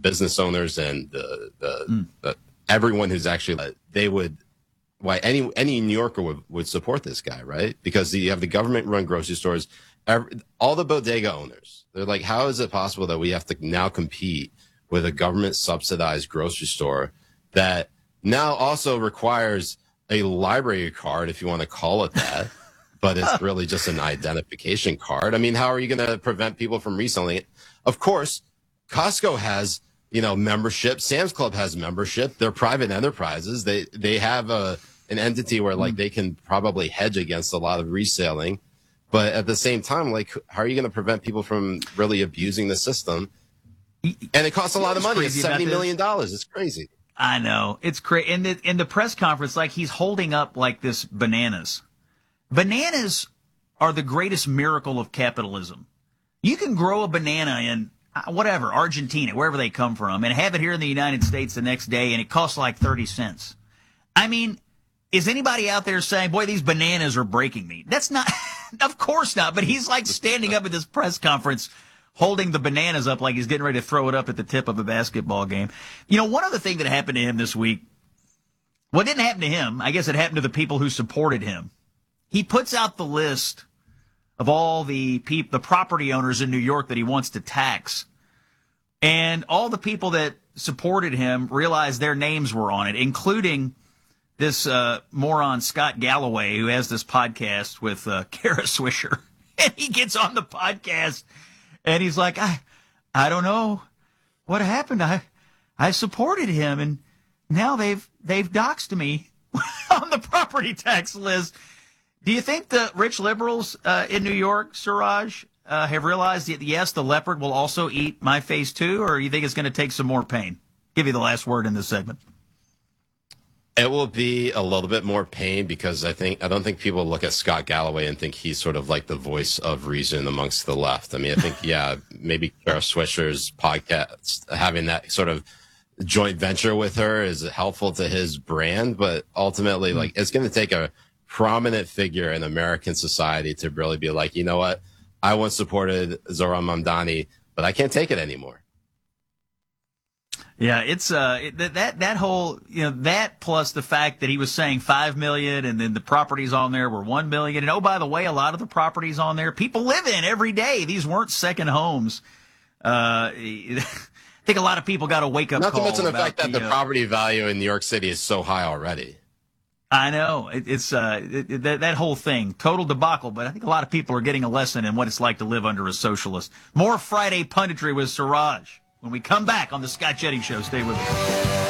business owners and the everyone who's actually they would. Why any New Yorker would support this guy, right? Because you have the government-run grocery stores, all the bodega owners. They're like, how is it possible that we have to now compete with a government-subsidized grocery store that now also requires a library card, if you want to call it that, but it's really just an identification card? I mean, how are you going to prevent people from reselling it? Of course, Costco has membership. Sam's Club has membership. They're private enterprises. They have an entity where like they can probably hedge against a lot of reselling, but at the same time, like, how are you going to prevent people from really abusing the system? And it costs a lot of money. It's $70 million. It's crazy. I know, it's crazy. In the press conference, like, he's holding up like this bananas. Bananas are the greatest miracle of capitalism. You can grow a banana in whatever, Argentina, wherever they come from, and have it here in the United States the next day, and it costs like 30 cents. I mean, is anybody out there saying, boy, these bananas are breaking me? That's not, of course not, but he's like standing up at this press conference holding the bananas up like he's getting ready to throw it up at the tip of a basketball game. One other thing that happened to him this week, well, it didn't happen to him. I guess it happened to the people who supported him. He puts out the list of all the property owners in New York that he wants to tax. And all the people that supported him realized their names were on it, including this moron Scott Galloway, who has this podcast with Kara Swisher. And he gets on the podcast and he's like, I don't know what happened. I supported him and now they've doxed me on the property tax list. Do you think the rich liberals in New York, Suraj, have realized that, yes, the leopard will also eat my face too, or you think it's going to take some more pain? Give you the last word in this segment. It will be a little bit more pain because I don't think people look at Scott Galloway and think he's sort of like the voice of reason amongst the left. I mean, I think, yeah, maybe Kara Swisher's podcast, having that sort of joint venture with her is helpful to his brand, but ultimately, like, it's going to take a prominent figure in American society to really be like, you know what? I once supported Zohran Mamdani, but I can't take it anymore. Yeah, it's that whole, that plus the fact that he was saying 5 million and then the properties on there were 1 million. And oh, by the way, a lot of the properties on there people live in every day. These weren't second homes. I think a lot of people got a wake up call. Not to mention the fact that the property value in New York City is so high already. I know it's that whole thing, total debacle. But I think a lot of people are getting a lesson in what it's like to live under a socialist. More Friday punditry with Siraj when we come back on the Scott Jennings Show. Stay with us.